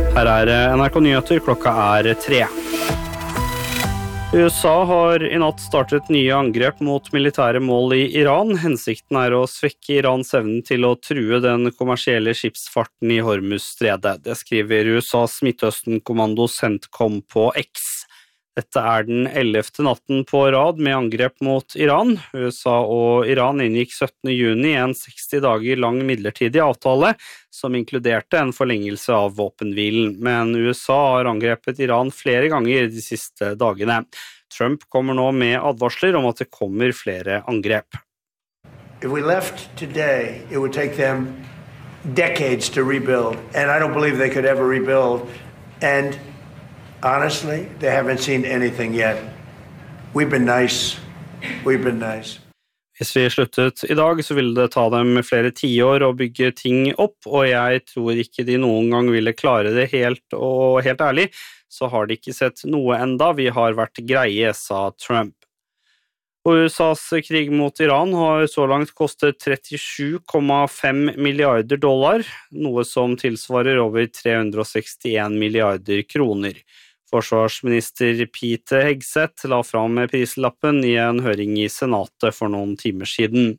Her NRK Nyheter, klokka 3. USA har I natt startet nye angrep mot militære mål I Iran. Hensikten å svekke Irans evne til å true den kommersielle skipsfarten I Hormuzstredet. Det skriver USAs Midtøsten-kommando CENTCOM på X. Dette den 11. natten på rad med angrep mot Iran. USA og Iran inngikk 17. juni en 60 dager lang midlertidig avtale som inkluderte en forlengelse av våpenhvilen. Men USA har angrepet Iran flere ganger de siste dagene. Trump kommer nå med advarsler om at det kommer flere angrep. If we left today, it would take them decades to rebuild, and I don't believe they could ever rebuild. And honestly, they haven't seen anything yet. We've been nice. We've been nice. Hvis vi sluttet I dag, så ville det ta dem flere tiår å bygge ting opp, og jeg tror ikke de noen gang ville klare det helt, og helt ærlig, så har de ikke sett noe enda. Vi har vært greie, sa Trump. Og USAs krig mot Iran har så langt kostet $37,5 milliarder, noe som tilsvarer over 361 milliarder kroner. Forsvarsminister Pete Hegseth la fram prislappen I en høring I Senatet for noen timer siden.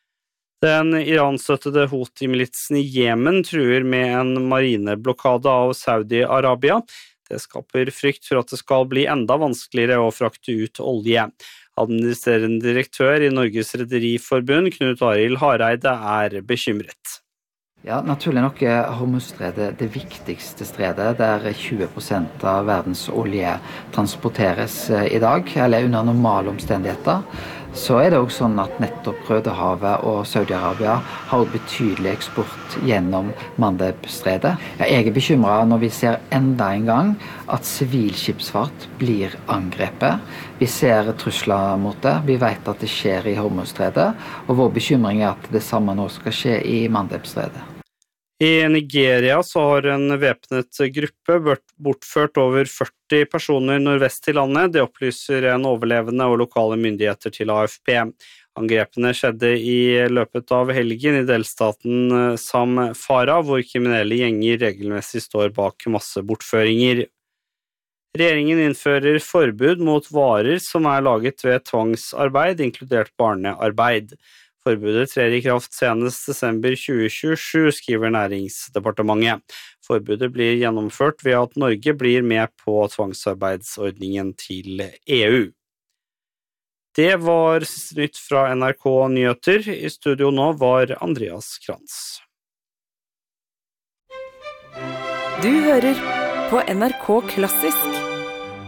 Den iranstøttede Houthi-militsen I Jemen truer med en marineblokade av Saudi-Arabia. Det skaper frykt for at det skal bli enda vanskeligere å frakte ut olje. Administrerende direktør I Norges Rederiforbund, Knut Arild Hareide, bekymret. Ja, naturlig nok Hormuzstredet det viktigste stredet, der 20% av verdens olje transporteres I dag, eller under normale omstendigheter. Så det også sånn at nettopp Rødehavet og Saudi-Arabia har betydelig eksport gjennom Mandeb-stredet. Ja, jeg bekymret når vi ser enda en gang at sivilskipsfart blir angrepet. Vi ser trusler mot det, vi vet at det skjer I Hormuzstredet, og vår bekymring at det samme nå skal skje I Mandeb-stredet. I Nigeria så har en væpnet gruppe bortført over 40 personer nordvest til landet. Det opplyser en overlevende og lokale myndigheter til AFP. Angrepene skjedde I løpet av helgen I delstaten Zamfara, hvor kriminelle gjenger regelmessig står bak masse bortføringer. Regjeringen innfører forbud mot varer som laget ved tvangsarbeid, inkludert barnearbeid. Forbudet trer I kraft senest desember 2027, skriver Næringsdepartementet. Forbudet blir gjennomført ved at Norge blir med på tvangsarbeidsordningen til EU. Det var siste nytt fra NRK Nyheter. I studio nå var Andreas Krantz. Du hører på NRK Klassisk.